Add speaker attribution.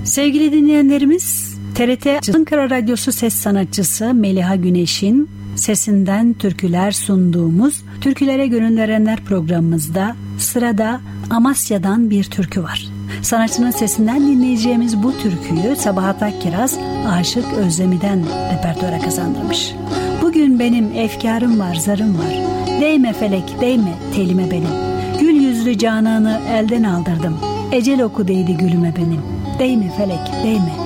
Speaker 1: Sevgili dinleyenlerimiz, TRT Ankara Radyosu ses sanatçısı Meliha Güneş'in sesinden türküler sunduğumuz Türkülere Gönül Verenler programımızda sırada Amasya'dan bir türkü var. Sanatçının sesinden dinleyeceğimiz bu türküyü Sabahat Akkiraz Aşık Özlemi'den repertuara kazandırmış. Bugün benim efkarım var, zarım var. Değme felek, değme telime benim. Gül yüzlü cananı elden aldırdım. Ecel oku değdi gülüme benim. Değme felek, değme